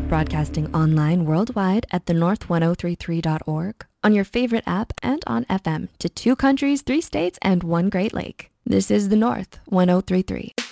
broadcasting online worldwide at thenorth1033.org, on your favorite app, and on FM to 2 countries, 3 states, and 1 Great Lake. This is The North 1033.